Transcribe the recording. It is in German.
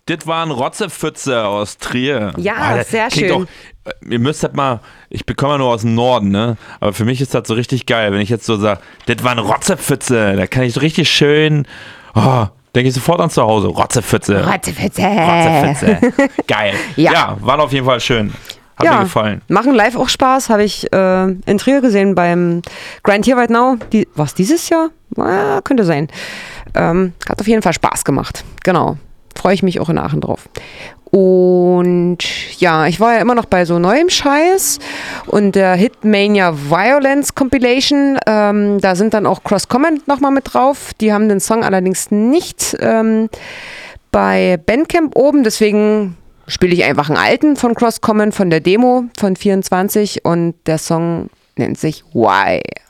Das war ein Rotzepfütze aus Trier. Ja, sehr schön. Doch, ihr müsst das mal, ich komme ja nur aus dem Norden, ne? Aber für mich ist das so richtig geil, wenn ich jetzt so sage, das war ein Rotzepfütze. Da kann ich so richtig schön, denke ich sofort an zu Hause. Rotzepfütze. Geil. Ja, war auf jeden Fall schön. Hat mir gefallen. Machen live auch Spaß. Habe ich in Trier gesehen beim Grind Here Right Now. Was dieses Jahr? Könnte sein. Hat auf jeden Fall Spaß gemacht. Genau. Freue ich mich auch in Aachen drauf. Und ja, ich war ja immer noch bei so neuem Scheiß und der Hitmania Violence Compilation, da sind dann auch Cross Comment nochmal mit drauf. Die haben den Song allerdings nicht bei Bandcamp oben, deswegen spiele ich einfach einen alten von Cross Comment von der Demo von 24 und der Song nennt sich Why.